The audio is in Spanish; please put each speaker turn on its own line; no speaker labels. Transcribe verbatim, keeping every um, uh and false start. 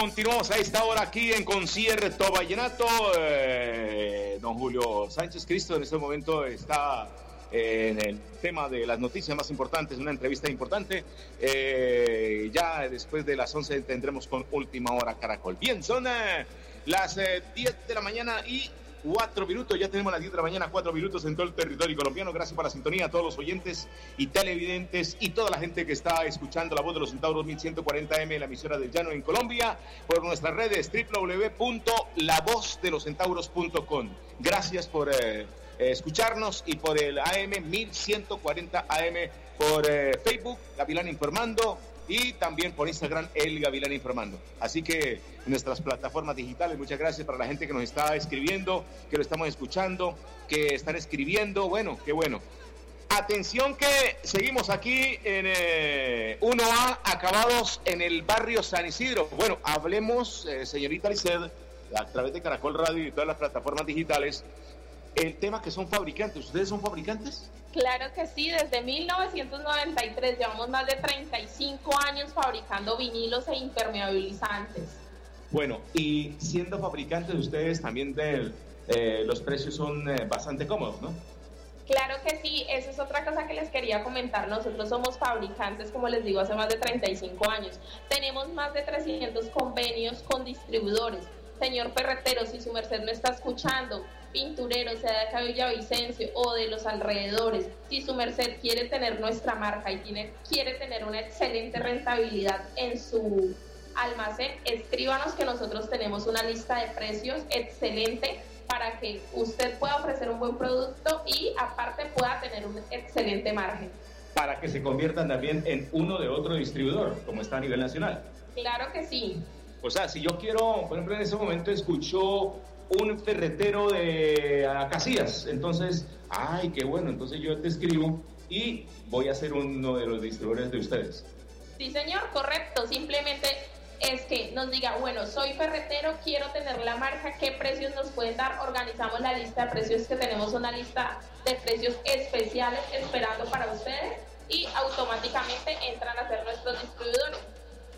Continuamos a esta hora aquí en Concierto Vallenato. Eh, don Julio Sánchez Cristo en este momento está eh, en el tema de las noticias más importantes, una entrevista importante. Eh, ya después de las once tendremos con Última Hora Caracol. Bien, son eh, las eh, diez de la mañana y cuatro minutos, ya tenemos las diez de la mañana, cuatro minutos en todo el territorio colombiano. Gracias por la sintonía a todos los oyentes y televidentes y toda la gente que está escuchando La Voz de los Centauros mil ciento cuarenta eme, la emisora del Llano en Colombia, por nuestras redes doble u doble u doble u punto la voz de los centauros punto com. Gracias por eh, escucharnos y por el A M mil ciento cuarenta A M, por eh, Facebook, Gavilán Informando, y también por Instagram, El Gavilán Informando. Así que en nuestras plataformas digitales, muchas gracias para la gente que nos está escribiendo, que lo estamos escuchando, que están escribiendo. Bueno, qué bueno. Atención que seguimos aquí en eh, uno A, acabados en el barrio San Isidro. Bueno, hablemos, eh, señorita Lisset, a través de Caracol Radio y todas las plataformas digitales, el tema que son fabricantes. ¿Ustedes son fabricantes?
Claro que sí, desde mil novecientos noventa y tres llevamos más de treinta y cinco años fabricando vinilos e impermeabilizantes.
Bueno, y siendo fabricantes ustedes también de, eh, los precios son eh, bastante cómodos, ¿no?
Claro que sí, eso es otra cosa que les quería comentar. Nosotros somos fabricantes, como les digo, hace más de treinta y cinco años. Tenemos más de trescientos convenios con distribuidores. Señor ferretero, si su merced me está escuchando, pinturero, sea de acá Villavicencio o de los alrededores, si su merced quiere tener nuestra marca y tiene, quiere tener una excelente rentabilidad en su almacén, escríbanos que nosotros tenemos una lista de precios excelente para que usted pueda ofrecer un buen producto y aparte pueda tener un excelente margen.
Para que se conviertan también en uno de otro distribuidor, como está a nivel nacional.
Claro que sí.
O sea, si yo quiero, por ejemplo, en ese momento escuchó un ferretero de Casillas, entonces, ay, qué bueno, entonces yo te escribo y voy a ser uno de los distribuidores de ustedes.
Sí, señor, correcto. Simplemente es que nos diga, bueno, soy ferretero, quiero tener la marca, ¿qué precios nos pueden dar? Organizamos la lista de precios, que tenemos una lista de precios especiales esperando para ustedes y automáticamente entran a ser nuestros distribuidores.